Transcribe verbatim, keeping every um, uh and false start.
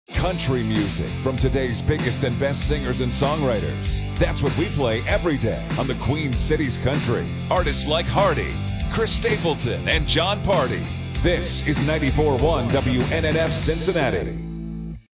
Country music from today's biggest and best singers and songwriters. That's what we play every day on the Queen City's Country. Artists like Hardy, Chris Stapleton, and John Party. This is ninety-four point one W N N F Cincinnati.